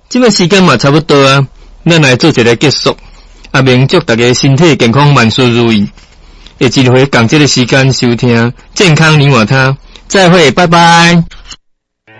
这个时间嘛差不多啊，咱来做一个结束。阿明祝大家身体健康，万事如意。下一回共这个时间收听健康你我他，再会，拜拜。